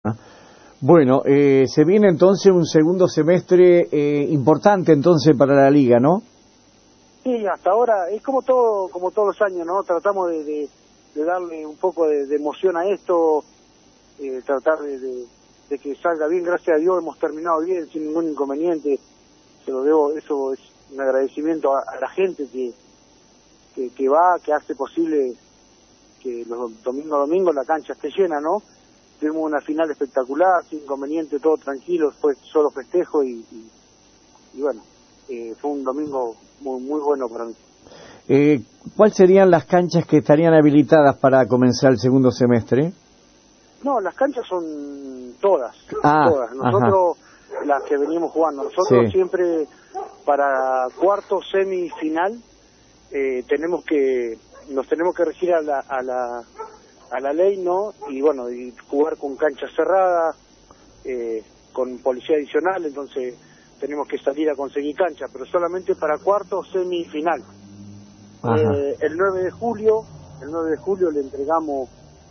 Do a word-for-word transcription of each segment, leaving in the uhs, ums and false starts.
Bueno, eh, se viene entonces un segundo semestre eh, importante entonces para la liga, ¿no? Sí, hasta ahora es como todo, como todos los años, ¿no? Tratamos de, de, de darle un poco de, de emoción a esto, eh, tratar de, de, de que salga bien. Gracias a Dios hemos terminado bien, sin ningún inconveniente. Se lo debo, eso es un agradecimiento a, a la gente que, que que va, que hace posible que los domingos a domingos la cancha esté llena, ¿no? Tuvimos una final espectacular, sin inconveniente, todo tranquilo, fue solo festejo y, y, y bueno, eh, fue un domingo muy muy bueno para mí. Eh, ¿Cuáles serían las canchas que estarían habilitadas para comenzar el segundo semestre? No, las canchas son todas, ah, todas. Nosotros, ajá. Las que venimos jugando, nosotros sí. Siempre para cuarto, semifinal, eh, tenemos que, nos tenemos que regir a la, a la a la ley, ¿no? Y bueno, y jugar con cancha cerrada, eh, con policía adicional, entonces tenemos que salir a conseguir cancha, pero solamente para cuarto semifinal. Eh, el nueve de julio, el nueve de julio le entregamos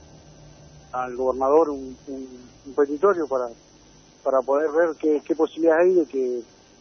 al gobernador un, un, un petitorio para para poder ver qué, qué posibilidades hay de que,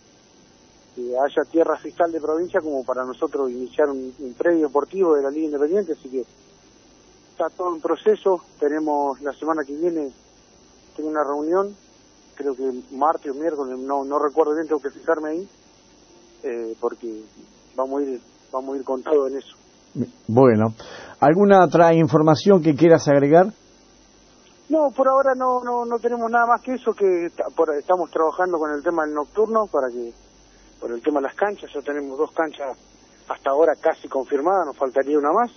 que haya tierra fiscal de provincia como para nosotros iniciar un, un predio deportivo de la Liga Independiente, así que está todo en proceso. Tenemos la semana que viene, tengo una reunión, creo que martes o miércoles, no no recuerdo bien, tengo que fijarme ahí, eh, porque vamos a ir vamos a ir con todo en eso. Bueno, ¿alguna otra información que quieras agregar? No, por ahora no no no tenemos nada más que eso, que por, estamos trabajando con el tema del nocturno, para que, por el tema de las canchas, ya tenemos dos canchas hasta ahora casi confirmadas, nos faltaría una más.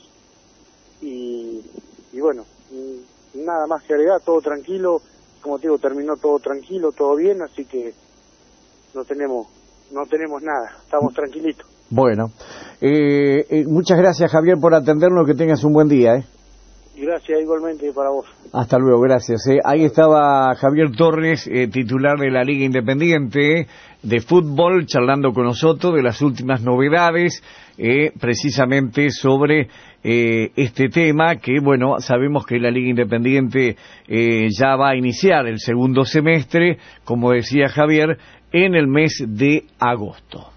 Y, y bueno, y nada más que agregar, todo tranquilo, como te digo, terminó todo tranquilo, todo bien, así que no tenemos no tenemos nada, estamos tranquilitos. Bueno, eh, eh, muchas gracias, Javier, por atendernos, que tengas un buen día, ¿eh? Y gracias igualmente para vos. Hasta luego, gracias. Eh. Ahí estaba Javier Torres, eh, titular de la Liga Independiente de Fútbol, charlando con nosotros de las últimas novedades, eh, precisamente sobre eh, este tema, que bueno, sabemos que la Liga Independiente eh, ya va a iniciar el segundo semestre, como decía Javier, en el mes de agosto.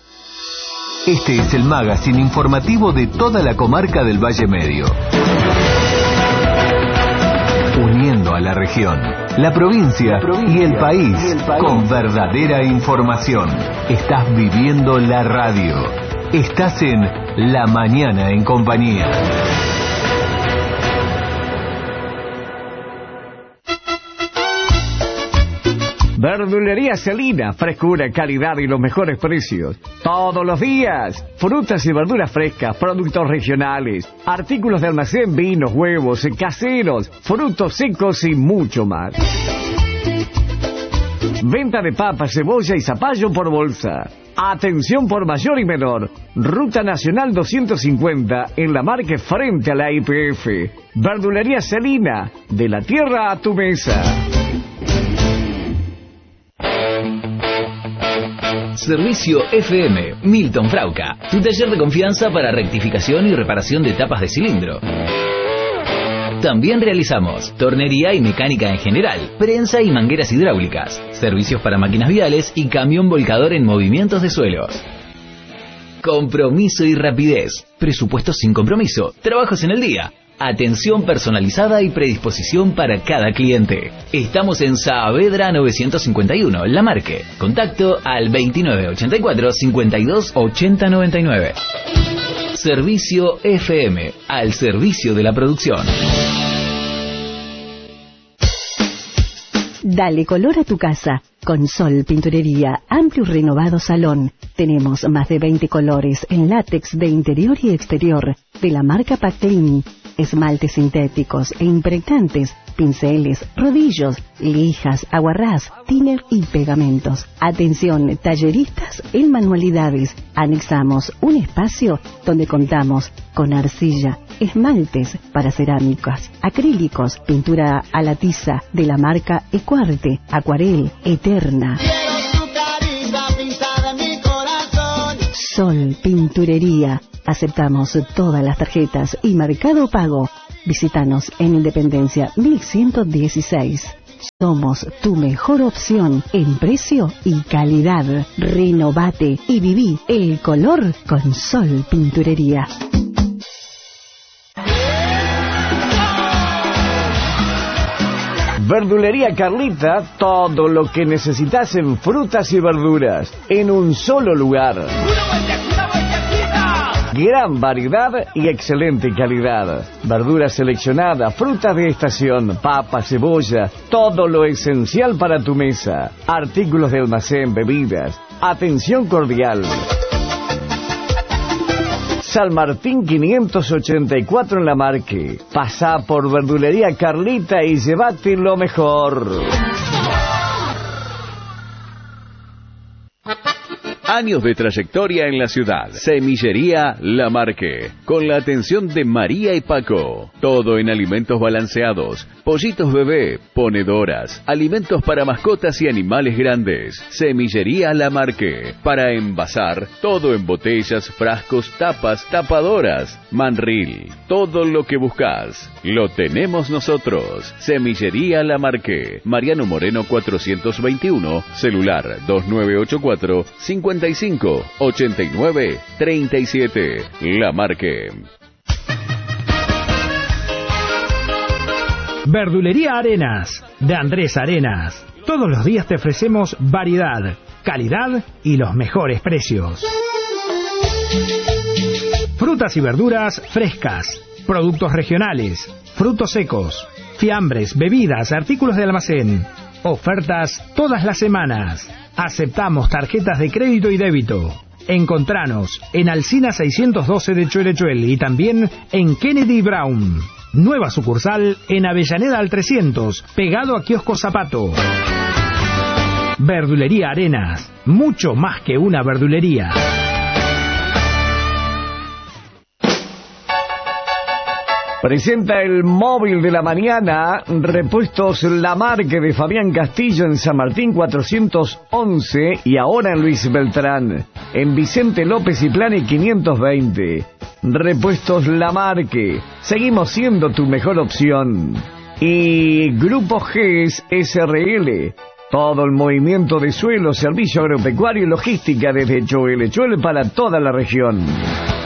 Este es el magazine informativo de toda la comarca del Valle Medio. Uniendo a la región, la provincia, la provincia y, el país, y el país con verdadera información. Estás viviendo la radio. Estás en La Mañana en Compañía. Verdulería Celina, frescura, calidad y los mejores precios. Todos los días. Frutas y verduras frescas, productos regionales, artículos de almacén, vinos, huevos, caseros, frutos secos y mucho más. Venta de papas, cebolla y zapallo por bolsa. Atención por mayor y menor. Ruta Nacional doscientos cincuenta en La Marque, frente a la I P F. Verdulería Celina, de la tierra a tu mesa. Servicio F M, Milton Frauca, tu taller de confianza para rectificación y reparación de tapas de cilindro. También realizamos tornería y mecánica en general, prensa y mangueras hidráulicas, servicios para máquinas viales y camión volcador en movimientos de suelos. Compromiso y rapidez, presupuesto sin compromiso, trabajos en el día. Atención personalizada y predisposición para cada cliente. Estamos en Saavedra novecientos cincuenta y uno, La Marque. Contacto al veintinueve ochenta y cuatro cincuenta y dos ochenta noventa y nueve. Servicio F M, al servicio de la producción. Dale color a tu casa. Con Sol Pinturería, amplio y renovado salón. Tenemos más de veinte colores en látex de interior y exterior de la marca Pactelini. Esmaltes sintéticos e impregnatantes, pinceles, rodillos, lijas, aguarrás, thinner y pegamentos. Atención, talleristas en manualidades. Anexamos un espacio donde contamos con arcilla, esmaltes para cerámicas, acrílicos, pintura a la tiza de la marca Ecuarte, Acuarel, Eterna. Sol Pinturería. Aceptamos todas las tarjetas y Mercado Pago. Visítanos en Independencia mil ciento dieciséis. Somos tu mejor opción en precio y calidad. Renovate y viví el color con Sol Pinturería. Verdulería Carlita, todo lo que necesitas en frutas y verduras, en un solo lugar. Gran variedad y excelente calidad. Verduras seleccionadas, frutas de estación, papas, cebolla, todo lo esencial para tu mesa. Artículos de almacén, bebidas. Atención cordial. San Martín quinientos ochenta y cuatro en La Marque. Pasá por Verdulería Carlita y llévate lo mejor. Años de trayectoria en la ciudad. Semillería La Marque, con la atención de María y Paco. Todo en alimentos balanceados, pollitos bebé, ponedoras, alimentos para mascotas y animales grandes. Semillería La Marque, para envasar, todo en botellas, frascos, tapas, tapadoras, manril. Todo lo que buscas, lo tenemos nosotros. Semillería La Marque, Mariano Moreno cuatrocientos veintiuno, celular dos nueve ocho cuatro, cinco cinco, ochenta y nueve, treinta y siete. La Marque. Verdulería Arenas, de Andrés Arenas. Todos los días te ofrecemos variedad, calidad y los mejores precios. Frutas y verduras frescas, productos regionales, frutos secos, fiambres, bebidas, artículos de almacén. Ofertas todas las semanas. Aceptamos tarjetas de crédito y débito. Encontranos en Alsina seiscientos doce de Chuelechuel y también en Kennedy Brown. Nueva sucursal en Avellaneda al trescientos, pegado a Kiosco Zapato. Verdulería Arenas, mucho más que una verdulería. Presenta el móvil de la mañana, Repuestos La Marque de Fabián Castillo en San Martín cuatrocientos once y ahora en Luis Beltrán, en Vicente López y Plane quinientos veinte. Repuestos La Marque, seguimos siendo tu mejor opción. Y Grupo G E S S R L, todo el movimiento de suelo, servicio agropecuario y logística desde Choelechuel para toda la región.